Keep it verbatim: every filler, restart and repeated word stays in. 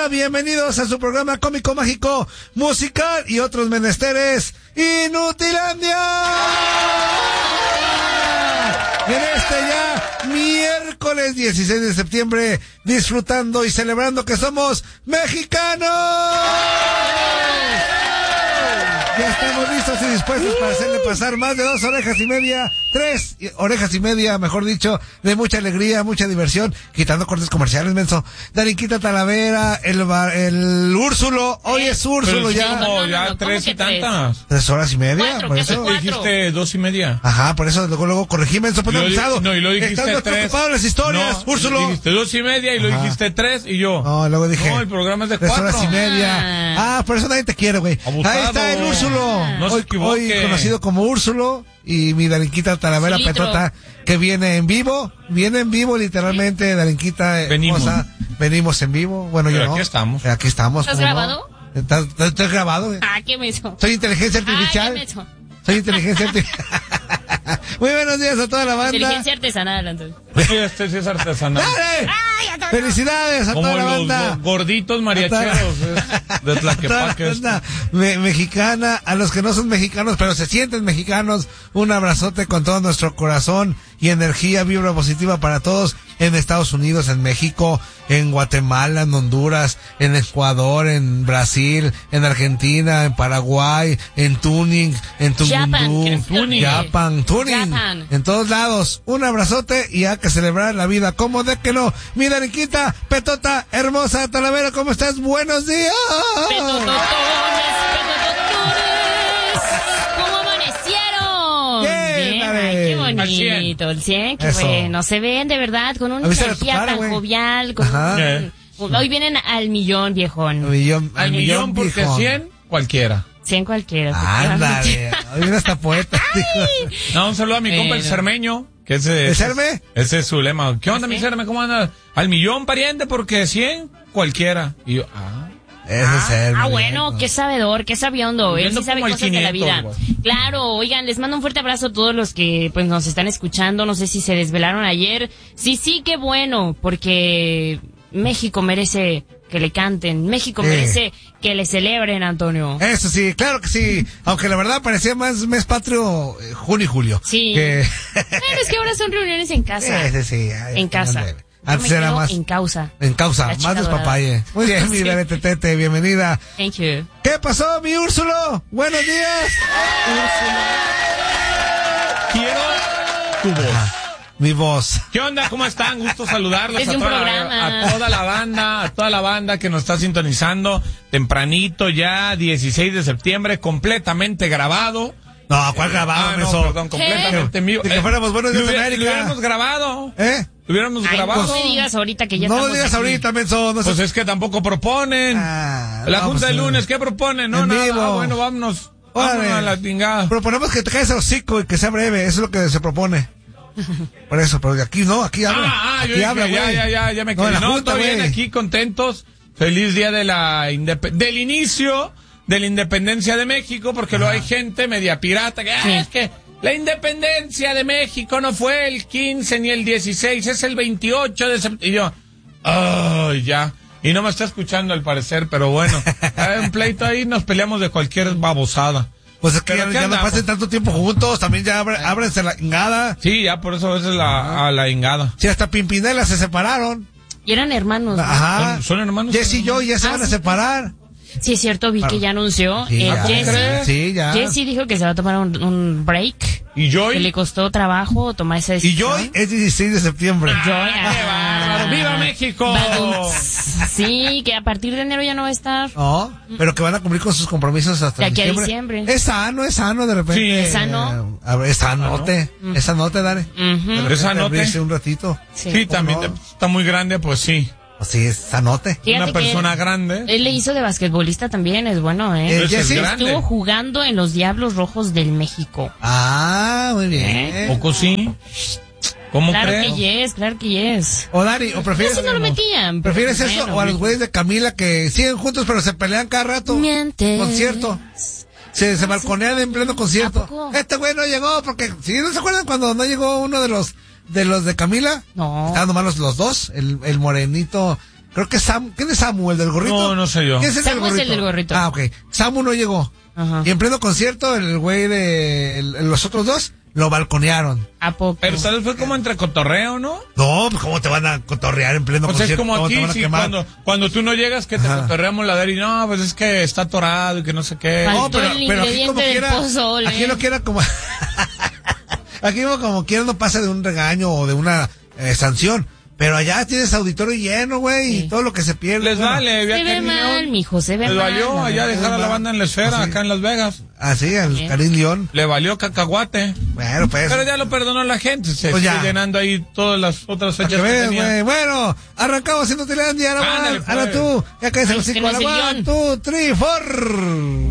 banda? Bienvenidos a su programa cómico, mágico, musical y otros menesteres, Inutilandia. En este ya miércoles dieciséis de septiembre, disfrutando y celebrando que somos mexicanos. Ya estamos listos y dispuestos para hacerle pasar más de dos orejas y media, tres orejas y media, mejor dicho, de mucha alegría, mucha diversión, quitando cortes comerciales, menso. Darinquita Talavera, el bar, el Úrsulo, hoy es Úrsulo ya. No, no, ya no, tres y tantas. Tres horas y media, cuatro, por eso. Dijiste dos y media. Ajá, por eso luego, luego corregí, menso, pues avisado. No, y lo dijiste Estás tres. preocupado las historias, no, Úrsulo. Dijiste dos y media y lo Ajá. dijiste tres y yo. No, luego dije. No, el programa es de tres cuatro. horas y media. Ah, por eso nadie te quiere, güey. Abusado. Ahí está el Úrsulo. No se hoy, equivoque. hoy conocido como Úrsulo y mi Darinquita Talavera Cilindro. Petota, que viene en vivo, viene en vivo literalmente, Darinquita Venimos. hermosa. Venimos en vivo. Bueno, Pero yo no. aquí estamos. Aquí estamos. ¿Estás ¿cómo no? grabado? ¿Estás, estás- estás grabado? güey? Ah, qué menso. Soy inteligencia Ah, qué artificial. menso. Soy inteligencia artificial. Muy buenos días a toda la banda. Inteligencia artesanal, Antonio. Este sí es artesanal. ¡Dale! Ay, Antonio. Felicidades a Como toda la los banda. go- gorditos mariacheros es de Tlaquepaque. A toda la banda me- mexicana, a los que no son mexicanos, pero se sienten mexicanos, un abrazote con todo nuestro corazón y energía, vibra positiva para todos en Estados Unidos, en México, en Guatemala, en Honduras, en Ecuador, en Brasil, en Argentina, en Paraguay, en Tuning, en Japan, Tungundú, que es lo que- Japan, Tuning, Japan. en todos lados. Un abrazote y hay que celebrar la vida. ¿Cómo de que no? Mi Darinquita, Petota, hermosa Talavera, ¿cómo estás? Buenos días. Petototones, petototones. ¿Cómo amanecieron? Bien, dale. ay, qué Al cien. bonito. El cien, qué Eso. bueno. Se ven de verdad con una Avísale a tu energía cara, tan güey. jovial. Con Ajá. un- ¿Qué? un- hoy vienen al millón, viejón. Al millón, Al millón porque viejón. cien, cualquiera. cien cualquiera. Ándale, hoy viene hasta poeta. No, un saludo a mi Bueno. compa el Cermeño. Que ese, ¿El ese- Cerme? Ese es su lema. ¿Qué onda, ¿Ah, mi sí? Cerme? ¿Cómo anda? Al millón, pariente, porque cien, cualquiera. Y yo, ah. Ese es el Ah, millón. bueno, qué sabedor, qué sabiondo. Él Viendo sí sabe como el cosas de la vida. quinientos, güey. Claro, oigan, les mando un fuerte abrazo a todos los que pues nos están escuchando. No sé si se desvelaron ayer. Sí, sí, qué bueno, porque México merece que le canten. México Sí. merece que le celebren, Antonio. Eso sí, claro que sí. Aunque la verdad parecía más mes patrio eh, junio y julio. Sí. Que... Pero es que ahora son reuniones en casa. Ese sí. ay, En casa. ándale. Yo Antes me era quedo más en causa. en causa, La más chica despapalle. Muy bien, mi Sí. Darete Tete, bienvenida. Thank you. ¿Qué pasó, mi Úrsulo? Buenos días. Quiero tu voz. Mi voz. ¿Qué onda? ¿Cómo están? Gusto saludarlos Es a de un toda, programa. la, a toda la banda, a toda la banda que nos está sintonizando tempranito ya, dieciséis de septiembre, completamente grabado. No, ¿cuál grabado, Ah, no, menso? perdón, completamente en vivo. De que fuéramos Buenos Días, lo hubiera- América. Lo hubiéramos grabado. ¿Eh? Lo hubiéramos Ay, grabado. no me digas ahorita que ya No estamos lo digas aquí. ahorita, menso. No Pues sé. es que tampoco proponen. Ah, la no, Junta pues, del lunes, ¿qué proponen? No, en nada. vivo. Ah, bueno, vámonos. Órale. Vámonos a la tingada. Proponemos que te caigas el hocico y que sea breve. Eso es lo que se propone. Por eso, pero aquí no, aquí habla. Ah, ah, yo aquí dije, habla, ya, güey. ya, ya, ya me No, quedé. en la No, junta, todo bien, güey. aquí contentos. Feliz día de la indep- del inicio de la independencia de México, porque luego hay gente media pirata que, ah, Sí. es que la independencia de México no fue el quince ni el dieciséis, es el veintiocho de septiembre. Y yo, ay, ya. Y no me está escuchando al parecer, pero bueno, hay un pleito ahí, nos peleamos de cualquier babosada. Pues es que Pero ya, ¿qué ya no andamos? pasen tanto tiempo juntos. También ya abre- ábrense la ingada. Sí, ya por eso a veces la, a la ingada. Si hasta Pimpinela se separaron. Y eran hermanos. ¿no? Ajá. ¿Son- son hermanos? Jess y yo ya se Ah, van a sí. separar. Sí, es cierto, vi que ya anunció. Sí, eh, ya. Jesse, Sí, ya. Jesse dijo que se va a tomar un, un break. ¿Y Que le Joy? costó trabajo tomar esa Y decisión. Joy es dieciséis de septiembre. Joy, ¡Ah, qué ah. bárbaro! ¡Viva México! Badum. Sí, que a partir de enero ya no va a estar. No, pero que van a cumplir con sus compromisos hasta De aquí a diciembre. diciembre. Es sano, es sano de repente. Sí. ¿Es sano? Eh, a ver, es sanote. Es sanote, Dare. Ujú. De repente ¿Es sanote? abrirse un ratito. Sí, Sí. también no? de- está muy grande, pues sí. Pues sí, es sanote. Fíjate Una que persona él- grande. Él le hizo de basquetbolista también, es bueno, ¿eh? Eh, Ese es Jesse. grande. Estuvo jugando en los Diablos Rojos del México. Ah, muy bien. ¿Poco sí? ¿Cómo Claro creo? que yes, claro que yes. O Dari, o prefieres. Ese no lo metían. pero ¿Prefieres bueno, eso o a los güeyes de Camila que siguen juntos pero se pelean cada rato? Mientes. Concierto. Se, se balconean en pleno concierto. ¿A poco? Este güey no llegó porque, ¿sí no se acuerdan cuando no llegó uno de los de los de Camila? No. Estaban nomás los, los dos, el, el morenito creo que Sam, ¿quién es Samu, el del gorrito? No, no sé yo. ¿Quién es el Samu del es gorrito? el del gorrito. Ah, ok. Samu no llegó. Ajá. Y en pleno concierto, el güey de el- los otros dos lo balconearon. ¿A poco? Pero tal vez fue como entre cotorreo, ¿no? No, pues cómo te van a cotorrear en pleno O sea, es concierto. como ¿Cómo te aquí, van a sí, quemar? cuando, cuando tú no llegas, que te Ajá. cotorreamos la y no, pues es que está atorado y que no sé qué. Faltó No, pero, el pero aquí ingrediente como del quiera, pozole. aquí no quiera como, aquí no como quiera no pasa de un regaño o de una eh, sanción, pero allá tienes auditorio lleno, güey, Sí. y todo lo que se pierde. Les bueno, vale, Se vea ve que mal, mijo, se ve les mal. valió la allá verdad. dejar a la banda en la esfera, Así. acá en Las Vegas. Así, al Bien. Karim León. Le valió cacahuate. Bueno, pues. Pero ya lo perdonó la gente, se Pues sigue ya. llenando ahí todas las otras Para fechas que que veas, tenía. güey. Bueno, arrancamos haciendo Tilandia, ahora Ándale, va, ahora pues. tú. Ya caes Ay, el es que cinco, no es ahora el one, guión. two, three, four.